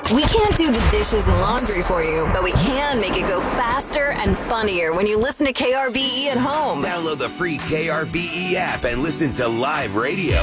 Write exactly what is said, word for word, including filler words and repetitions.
We can't do the dishes and laundry for you, but we can make it go faster and funnier when you listen to K R B E at home. Download the free K R B E app and listen to live radio